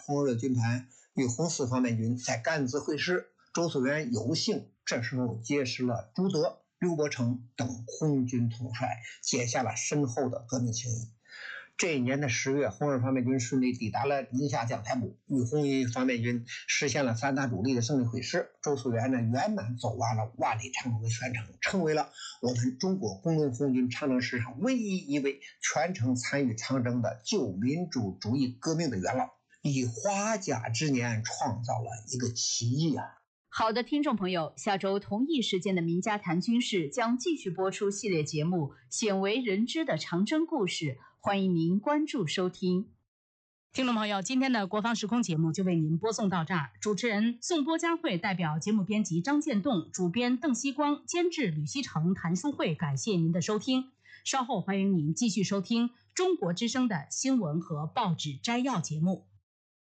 红二军团与红四方面军在甘孜会师，周素元有幸这时候结识了朱德、刘伯承等红军统帅，结下了深厚的革命情谊。这一年的10月，红二方面军顺利抵达了宁夏将台部，与红一方面军实现了3大主力的胜利会师。周素元呢，圆满走完了万里长征的全程，成为了我们中国工农红军长征史上唯一一位全程参与长征的旧民主主义革命的元老，以华甲之年创造了一个奇迹啊！ 好的，听众朋友，下周同一时间的名家谈军事将继续播出系列节目《鲜为人知的长征故事》，欢迎您关注收听。听众朋友，今天的国防时空节目就为您播送到这儿。主持人宋波佳慧代表节目编辑张建栋、主编邓希光、监制吕希成、谭淑慧，感谢您的收听。稍后欢迎您继续收听中国之声的新闻和报纸摘要节目。